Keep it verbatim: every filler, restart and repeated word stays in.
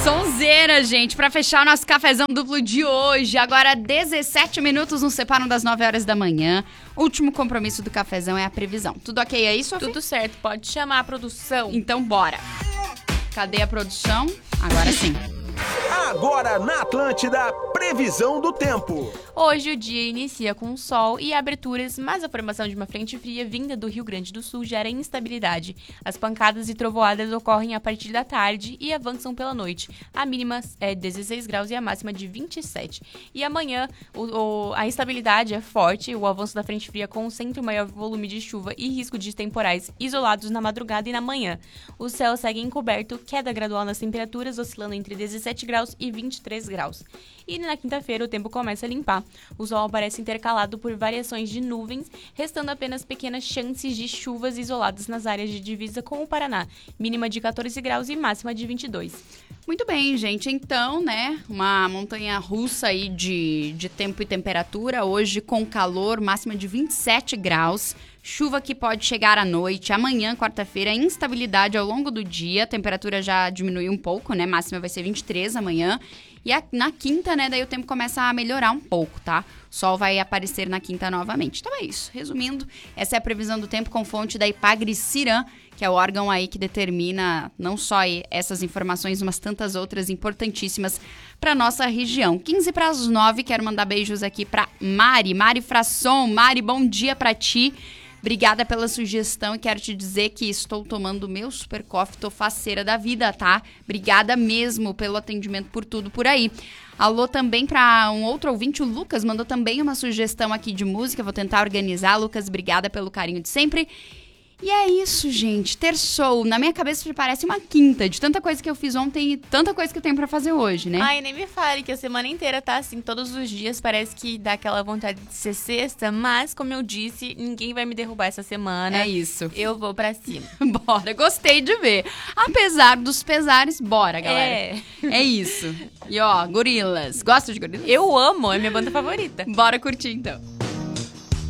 Sonzeira, gente, pra fechar o nosso cafezão duplo de hoje. Agora dezessete minutos nos separam das nove horas da manhã. Último compromisso do cafezão é a previsão. Tudo ok aí, Sofia? Tudo certo, pode chamar a produção. Então bora. Cadê a produção? Agora sim. Agora na Atlântida, previsão do tempo. Hoje o dia inicia com sol e aberturas, mas a formação de uma frente fria vinda do Rio Grande do Sul gera instabilidade. As pancadas e trovoadas ocorrem a partir da tarde e avançam pela noite. A mínima é dezesseis graus e a máxima de vinte e sete. E amanhã o, o, a instabilidade é forte, o avanço da frente fria concentra o maior volume de chuva e risco de temporais isolados na madrugada e na manhã. O céu segue encoberto, queda gradual nas temperaturas, oscilando entre dezessete graus e vinte e três graus. E na quinta-feira o tempo começa a limpar. O sol aparece intercalado por variações de nuvens, restando apenas pequenas chances de chuvas isoladas nas áreas de divisa com o Paraná. Mínima de quatorze graus e máxima de vinte e dois. Muito bem, gente. Então, né, uma montanha russa aí de, de tempo e temperatura. Hoje com calor, máxima de vinte e sete graus. Chuva que pode chegar à noite. Amanhã, quarta-feira, instabilidade ao longo do dia. A temperatura já diminui um pouco, né? Máxima vai ser vinte e três amanhã. E a, na quinta, né, daí o tempo começa a melhorar um pouco, tá? O sol vai aparecer na quinta novamente. Então é isso. Resumindo, essa é a previsão do tempo com fonte da Ipagre-Ciran, que é o órgão aí que determina não só essas informações, mas tantas outras importantíssimas para nossa região. quinze para as nove, quero mandar beijos aqui para Mari, Mari Frasson. Mari, bom dia para ti. Obrigada pela sugestão e quero te dizer que estou tomando o meu super coffee, tô faceira da vida, tá? Obrigada mesmo pelo atendimento, por tudo por aí. Alô também para um outro ouvinte, o Lucas, mandou também uma sugestão aqui de música, vou tentar organizar. Lucas, obrigada pelo carinho de sempre. E é isso, gente. Terçou. Na minha cabeça parece uma quinta, de tanta coisa que eu fiz ontem e tanta coisa que eu tenho pra fazer hoje, né? Ai, nem me fale que a semana inteira tá assim, todos os dias parece que dá aquela vontade de ser sexta, mas como eu disse, ninguém vai me derrubar essa semana. É isso. Eu vou pra cima. Bora, gostei de ver. Apesar dos pesares, bora, galera. É. É isso. E ó, Gorilas. Gosta de Gorilas? Eu amo, é minha banda favorita. Bora curtir então.